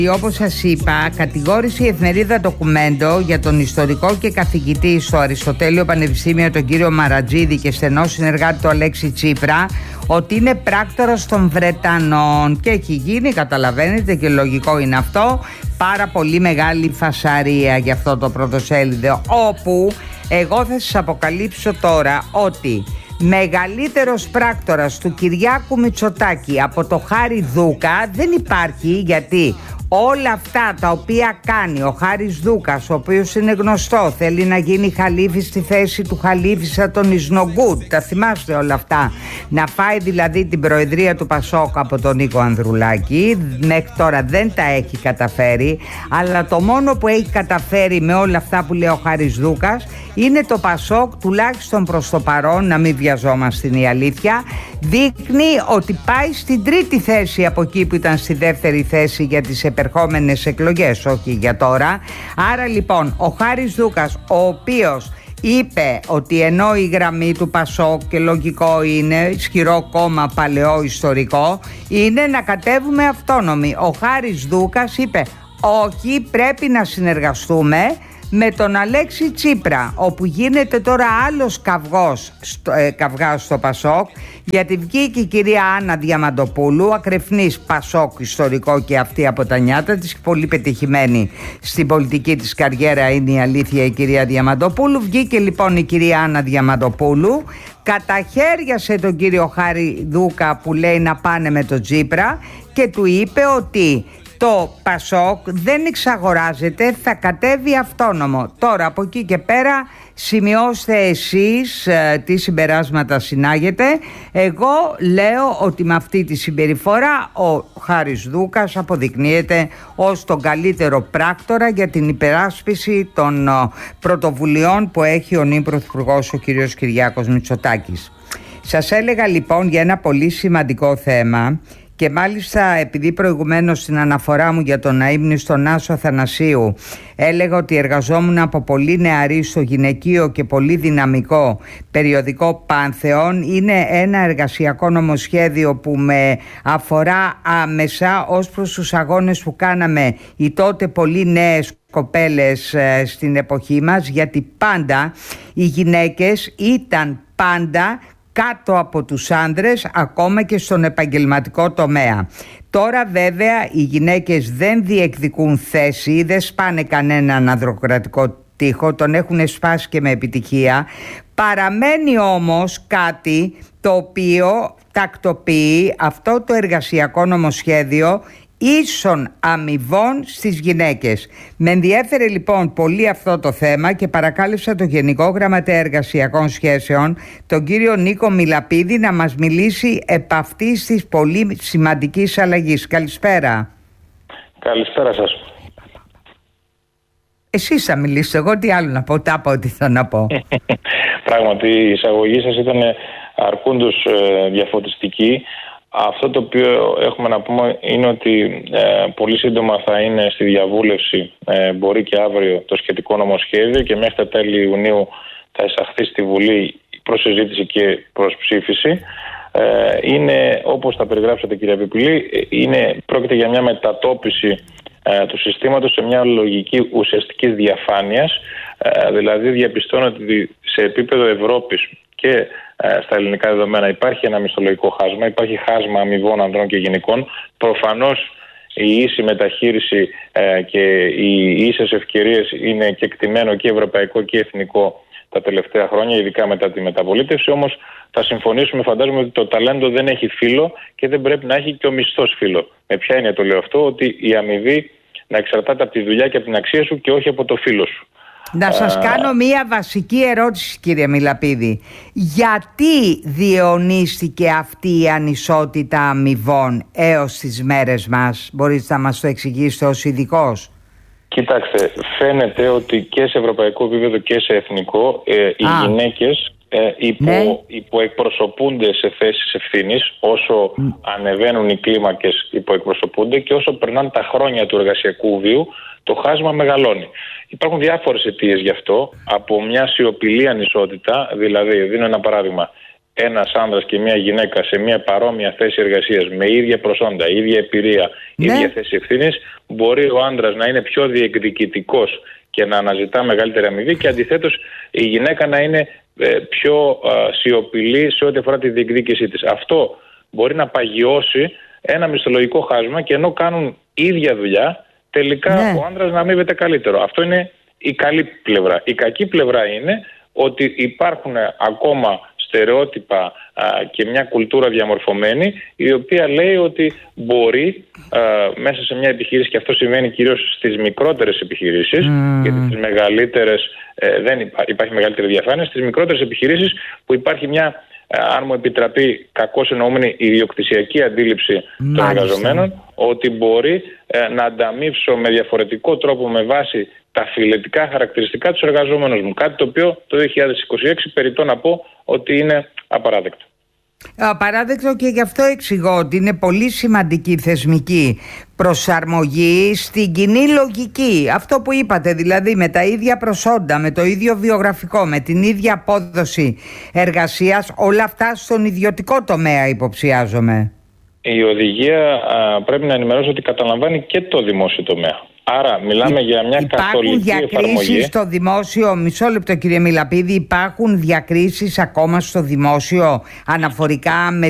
Όπως σας είπα, κατηγόρησε η εφημερίδα Ντοκουμέντο για τον ιστορικό και καθηγητή στο Αριστοτέλειο Πανεπιστήμιο τον κύριο Μαρατζίδη και στενό συνεργάτη του Αλέξη Τσίπρα ότι είναι πράκτορας των Βρετανών και έχει γίνει, καταλαβαίνετε, και λογικό είναι αυτό, πάρα πολύ μεγάλη φασαρία για αυτό το πρωτοσέλιδο, όπου εγώ θα σας αποκαλύψω τώρα ότι μεγαλύτερος πράκτορας του Κυριάκου Μητσοτάκη από το Χάρη Δούκα δεν υπάρχει, γιατί όλα αυτά τα οποία κάνει ο Χάρης Δούκας, ο οποίος είναι γνωστό, θέλει να γίνει χαλίφη στη θέση του χαλίφισσα τον Ισνογκούτ, τα θυμάστε όλα αυτά, να φάει δηλαδή την προεδρία του Πασόκ από τον Νίκο Ανδρουλάκη, μέχρι τώρα δεν τα έχει καταφέρει, αλλά το μόνο που έχει καταφέρει με όλα αυτά που λέει ο Χάρης Δούκας είναι το Πασόκ, τουλάχιστον προς το παρόν, να μην βιαζόμαστε, είναι η αλήθεια, δείχνει ότι πάει στην τρίτη θέση από εκεί που ήταν στη δεύτερη θέση για τις επερχόμενες εκλογές, όχι για τώρα. Άρα λοιπόν ο Χάρης Δούκας, ο οποίος είπε ότι ενώ η γραμμή του Πασόκ, και λογικό είναι, ισχυρό κόμμα, παλαιό ιστορικό, είναι να κατέβουμε αυτόνομοι, ο Χάρης Δούκας είπε όχι, πρέπει να συνεργαστούμε με τον Αλέξη Τσίπρα, όπου γίνεται τώρα άλλος καυγάς στο Πασόκ, γιατί βγήκε η κυρία Άννα Διαμαντοπούλου, ακρεφνής Πασόκ ιστορικό και αυτή από τα νιάτα της, πολύ πετυχημένη στην πολιτική της καριέρα είναι η αλήθεια η κυρία Διαμαντοπούλου. Βγήκε λοιπόν η κυρία Άννα Διαμαντοπούλου, καταχέριασε τον κύριο Χάρη Δούκα που λέει να πάνε με τον Τσίπρα και του είπε ότι το Πασόκ δεν εξαγοράζεται, θα κατέβει αυτόνομο. Τώρα από εκεί και πέρα σημειώστε εσείς τι συμπεράσματα συνάγετε. Εγώ λέω ότι με αυτή τη συμπεριφορά ο Χάρης Δούκας αποδεικνύεται ως τον καλύτερο πράκτορα για την υπεράσπιση των πρωτοβουλειών που έχει ο νυν Πρωθυπουργός ο κύριος Κυριάκος Μητσοτάκης. Σας έλεγα λοιπόν για ένα πολύ σημαντικό θέμα. Και μάλιστα επειδή προηγουμένως στην αναφορά μου για τον αείμνηστο Νάσο Αθανασίου έλεγα ότι εργαζόμουν από πολύ νεαρή στο γυναικείο και πολύ δυναμικό περιοδικό Πάνθεον, είναι ένα εργασιακό νομοσχέδιο που με αφορά άμεσα ως προς τους αγώνες που κάναμε οι τότε πολύ νέες κοπέλες στην εποχή μας, γιατί πάντα οι γυναίκες ήταν πάντα κάτω από τους άνδρες, ακόμα και στον επαγγελματικό τομέα. Τώρα βέβαια οι γυναίκες δεν διεκδικούν θέση, δεν σπάνε κανέναν ανδροκρατικό τοίχο, τον έχουν σπάσει και με επιτυχία. Παραμένει όμως κάτι το οποίο τακτοποιεί αυτό το εργασιακό νομοσχέδιο ίσων αμοιβών στις γυναίκες. Με ενδιέφερε λοιπόν πολύ αυτό το θέμα και παρακάλεσα τον Γενικό Γραμματέα Εργασιακών Σχέσεων, τον κύριο Νίκο Μιλαπίδη, να μας μιλήσει επ' αυτής της πολύ σημαντικής αλλαγής. Καλησπέρα. Καλησπέρα σας. Εσείς θα μιλήσετε, εγώ τι άλλο να πω, τα πω ό,τι θα να πω. Πράγματι η εισαγωγή σας ήταν αρκούντος διαφωτιστική. Αυτό το οποίο έχουμε να πούμε είναι ότι πολύ σύντομα θα είναι στη διαβούλευση, μπορεί και αύριο, το σχετικό νομοσχέδιο και μέχρι τα τέλη Ιουνίου θα εισαχθεί στη Βουλή προς συζήτηση και προς ψήφιση. Είναι, όπως τα περιγράψατε κυρία Πιπηλή, πρόκειται για μια μετατόπιση του συστήματος σε μια λογική ουσιαστικής διαφάνειας. Δηλαδή διαπιστώνω ότι σε επίπεδο Ευρώπης και στα ελληνικά δεδομένα υπάρχει ένα μισθολογικό χάσμα, υπάρχει χάσμα αμοιβών ανδρών και γυναικών. Προφανώς η ίση μεταχείριση και οι ίσες ευκαιρίες είναι κεκτημένο και ευρωπαϊκό και εθνικό τα τελευταία χρόνια, ειδικά μετά τη μεταπολίτευση. Όμως θα συμφωνήσουμε, φαντάζομαι, ότι το ταλέντο δεν έχει φύλο και δεν πρέπει να έχει και ο μισθός φύλο. Με ποια έννοια το λέω αυτό? Ότι η αμοιβή να εξαρτάται από τη δουλειά και από την αξία σου και όχι από το φύλο σου. Να σας κάνω μία βασική ερώτηση κύριε Μιλαπίδη. Γιατί διαιωνίστηκε αυτή η ανισότητα αμοιβών έως τις μέρες μας? Μπορείτε να μας το εξηγήσετε ως ειδικός? Κοιτάξτε, φαίνεται ότι και σε ευρωπαϊκό επίπεδο και σε εθνικό οι γυναίκες υποεκπροσωπούνται σε θέσεις ευθύνης. Όσο ανεβαίνουν οι κλίμακες υποεκπροσωπούνται και όσο περνάνε τα χρόνια του εργασιακού βίου το χάσμα μεγαλώνει. Υπάρχουν διάφορες αιτίες γι' αυτό. Από μια σιωπηλή ανισότητα, δηλαδή, δίνω ένα παράδειγμα, ένας άνδρας και μια γυναίκα σε μια παρόμοια θέση εργασίας με ίδια προσόντα, ίδια εμπειρία, ίδια θέση ευθύνης, μπορεί ο άνδρας να είναι πιο διεκδικητικός και να αναζητά μεγαλύτερη αμοιβή και αντιθέτως η γυναίκα να είναι πιο σιωπηλή σε ό,τι αφορά τη διεκδίκησή της. Αυτό μπορεί να παγιώσει ένα μισθολογικό χάσμα και ενώ κάνουν ίδια δουλειά, τελικά ο άνδρας να αμείβεται καλύτερο. Αυτό είναι η καλή πλευρά. Η κακή πλευρά είναι ότι υπάρχουν ακόμα στερεότυπα και μια κουλτούρα διαμορφωμένη, η οποία λέει ότι μπορεί μέσα σε μια επιχείρηση, και αυτό συμβαίνει κυρίως στις μικρότερες επιχειρήσεις, γιατί στις μεγαλύτερες δεν υπάρχει μεγαλύτερη διαφάνεια, στις μικρότερες επιχειρήσεις που υπάρχει μια, αν μου επιτραπεί, κακώς εννοούμενη ιδιοκτησιακή αντίληψη των εργαζομένων, ότι μπορεί να ανταμείψω με διαφορετικό τρόπο με βάση τα φιλετικά χαρακτηριστικά τους εργαζόμενους μου. Κάτι το οποίο το 2026 περιττώ να πω ότι είναι απαράδεκτο. Απαράδεκτο, και γι' αυτό εξηγώ ότι είναι πολύ σημαντική θεσμική προσαρμογή στην κοινή λογική. Αυτό που είπατε, δηλαδή με τα ίδια προσόντα, με το ίδιο βιογραφικό, με την ίδια απόδοση εργασίας, όλα αυτά στον ιδιωτικό τομέα υποψιάζομαι. Η οδηγία πρέπει να ενημερώσει ότι καταλαμβάνει και το δημόσιο τομέα. Άρα μιλάμε για μια καθολική εφαρμογή. Υπάρχουν διακρίσεις στο δημόσιο, μισό λεπτό κύριε Μιλαπίδη, υπάρχουν διακρίσεις ακόμα στο δημόσιο αναφορικά με